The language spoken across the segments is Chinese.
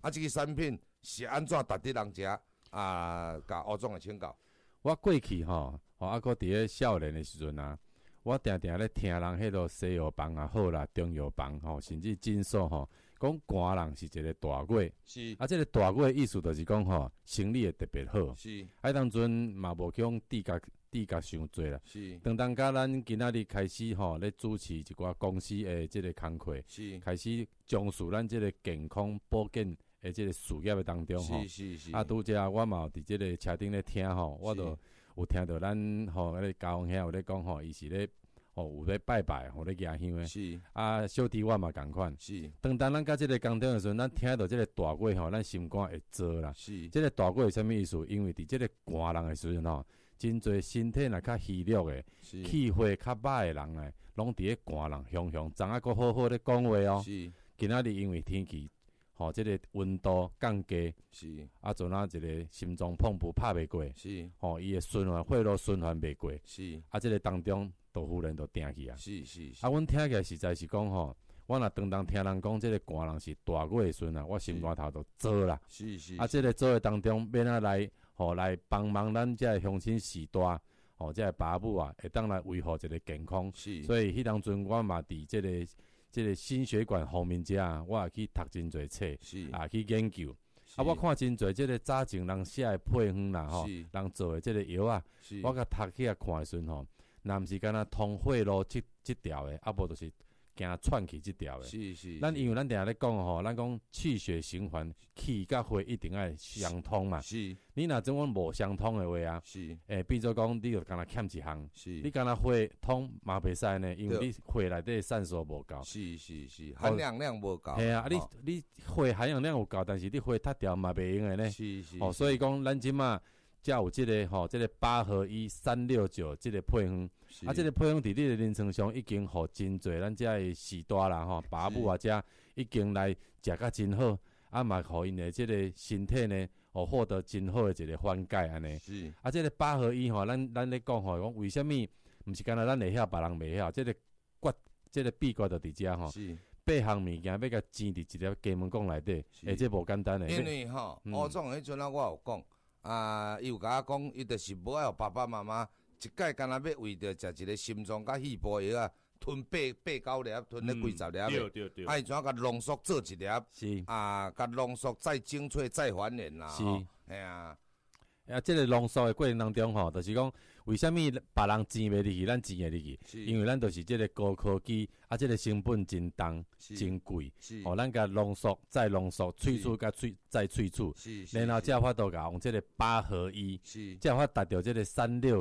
这个产品是安怎值得人食甲吴总来请教。 我过去吼，啊，搁伫咧少年的时阵啊，我定定咧听人迄个西药房也好啦，中药房吼，甚至诊所吼，讲寒人是一个大月， 是这个大月意思就是讲吼，生理会特别好。 是， 当阵嘛无去用地价伤济啦。 是， 当甲咱今仔日开始吼，咧主持一寡公司的这个工课， 是， 开始重视咱这个健康保健的这个事业的当中吼。 是。 拄则我嘛有伫这个车顶咧听吼，我都有听到咱吼，迄个教皇兄有咧讲吼，伊是咧有咧拜拜，有咧迎香诶。 是小弟我嘛共款。 是， 当咱甲这个工程的时候，咱听到这个大月吼，咱心肝会做啦。 是， 这个大月是啥物意思？因为伫这个寒人的时阵吼，真侪身体若较虚弱诶，气血较歹诶人诶，拢伫咧寒人雄雄，昨仔阁好好咧讲话哦。 是， 今仔日因为天气这个温度降低， 是阵一个心脏碰不拍袂过， 是伊诶循环血路循环袂过， 是这个当中都忽然都定去啊。 是， 阮听起来实在是讲吼，我若当听人讲这个寒人是大月的时阵啊，我心肝头都做啦。 是， 这个做的当中免来来帮忙咱这乡亲时代，这爸母啊，会当来维护一个健康。 是， 所以迄当阵我嘛伫这个心血管方面我也去读真侪册，去研究。我看真侪这个早前人写的配方啦，人做的这个药啊，我甲读起来看的时阵若毋是敢若通血路这条的，无就是行喘气这条的。 是。 咱因为咱定下咧讲咱讲气血循环，气甲血一定要相通嘛。 是。 你若种无相通的话啊， 是。 比如讲你就敢若欠一项， 是。 你敢若血通嘛袂使呢，因为你血内底散素无够。 是，含氧量无够。 系啊，你血含氧量有够，但是你血太调嘛袂用的呢。 是。 所以讲咱即马才有这个这个8合1 369这个配方，这个配方伫你的临床上已经互真侪咱遮的时代啦爸母啊遮已经来食甲真好，嘛互因的这个身体呢获得真好的一个缓解安尼。 是这个8合1咱咧讲讲为什么毋是干那咱会晓，别人袂晓，这个这个秘诀就伫遮是 8项物件要甲煎伫一条鸡门讲内底，这无简单的。 因为吴总迄阵我有讲。伊有甲我讲，伊就是无爱互爸爸妈妈一届敢若要为着食一个心脏甲肺部药吞8、9粒，吞咧几十粒。 对。 伊怎甲浓缩做一粒？ 是甲浓缩再精粹再还原啦。 是， 系啊。 这个浓缩的过程当中就是讲，为什么别人煎袂入去，咱煎会入去？因为咱就是这个高科技，这个成本真重、真贵。咱甲浓缩再浓缩，萃取甲再萃取，然后才法度甲用这个8合1，才法达到这个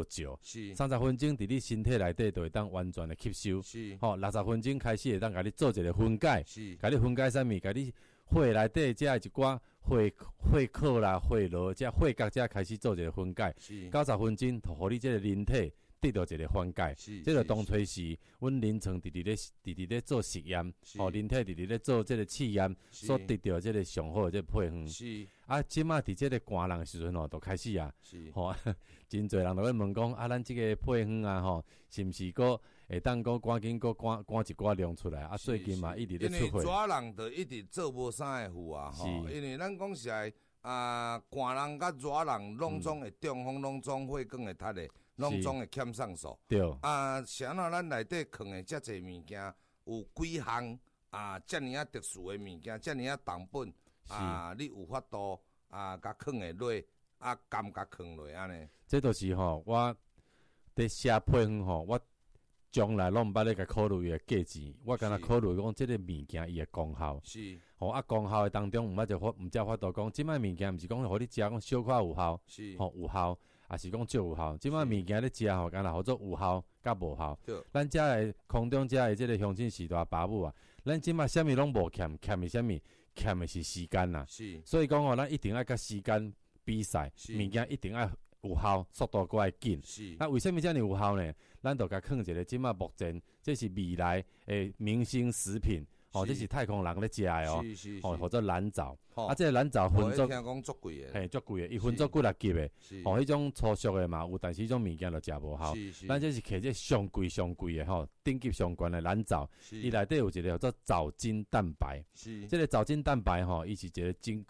369。30分钟伫你身体内底就会当完全的吸收。60分钟开始会当甲你做一个分解，甲你分解啥物？甲你血内底这一寡血壳啦、血路、这血角这开始做一个分解，90分钟，就互你这个人体得到一个缓解。这个当初是阮临床伫咧做实验，人体伫咧做这个试验，所得到这个上好的这个配方。即马伫这个寒人的时阵就开始真侪人都会问讲咱这个配方是毋是个会当讲赶紧个赶一寡量出来最近嘛一直咧出货。 因为蛇人就一直做无啥个副因为咱讲实在寒人甲蛇人拢总会中风，拢总血管会塌的，拢总会欠上素。 对啥那咱内底藏的遮侪物件，有几项遮尔特殊的物件，遮尔重本你有法度甲藏的落甘甲藏落安尼。 这就是我伫写配方我将来拢毋捌咧甲考虑伊的价钱，我敢若考虑讲即个物件伊的功效。 是功效的当中毋才法度讲，即摆物件毋是讲互你食讲小可有效，有效，也是讲少有效。即摆物件咧食敢若好做有效甲无效。咱遮的空中遮的即个乡亲时代爸母咱即摆啥物拢无欠的啥物？欠的是时间啦。所以讲咱一定要甲时间比赛，物件一定要有效，速度过来紧。那为什么这样有效呢？咱就甲放一个，即马目前这是未来的明星食品。这是太空人咧食的或者蓝藻。这个蓝藻分作， 听讲足贵的， 足贵的，伊分作几啊级的。迄种粗俗的嘛有，但是迄种物件就食无效。咱这是摕这上贵的顶级上悬的蓝藻，伊内底有一个叫做藻精蛋白。这个藻精蛋白伊是一个真